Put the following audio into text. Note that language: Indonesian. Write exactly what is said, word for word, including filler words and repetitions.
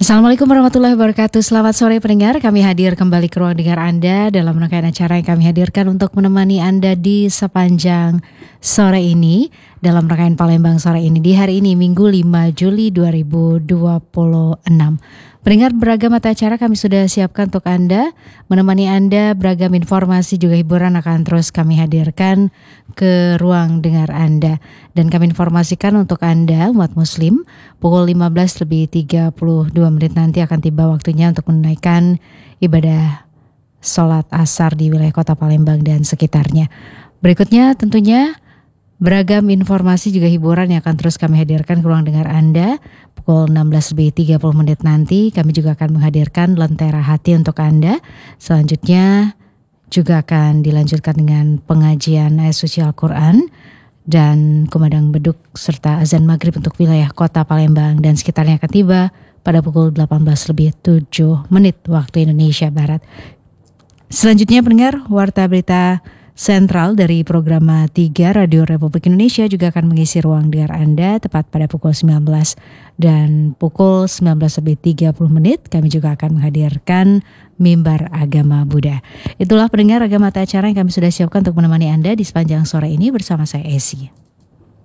Assalamualaikum warahmatullahi wabarakatuh. Selamat sore pendengar, kami hadir kembali ke ruang dengar Anda dalam rangkaian acara yang kami hadirkan untuk menemani Anda di sepanjang sore ini. Dalam rangkaian Palembang sore ini di hari ini Minggu lima Juli dua ribu dua puluh enam. Pendengar, beragam mata acara kami sudah siapkan untuk Anda. Menemani Anda, beragam informasi juga hiburan akan terus kami hadirkan ke ruang dengar Anda. Dan kami informasikan untuk Anda, umat muslim, pukul lima belas lebih tiga puluh dua menit nanti akan tiba waktunya untuk menunaikan ibadah sholat asar di wilayah kota Palembang dan sekitarnya. Berikutnya tentunya beragam informasi juga hiburan yang akan terus kami hadirkan ke ruang dengar Anda. Pukul enam belas lebih tiga puluh menit nanti kami juga akan menghadirkan Lentera Hati untuk Anda. Selanjutnya juga akan dilanjutkan dengan pengajian ayat suci Al-Quran dan kumandang beduk serta azan maghrib untuk wilayah kota Palembang dan sekitarnya akan tiba pada pukul delapan belas lebih tujuh menit waktu Indonesia Barat. Selanjutnya pendengar, warta berita sentral dari program tiga Radio Republik Indonesia juga akan mengisi ruang dengar Anda tepat pada pukul sembilan belas dan pukul sembilan belas lebih tiga puluh menit kami juga akan menghadirkan Mimbar Agama Buddha. Itulah pendengar agama mata acara yang kami sudah siapkan untuk menemani Anda di sepanjang sore ini bersama saya Esi.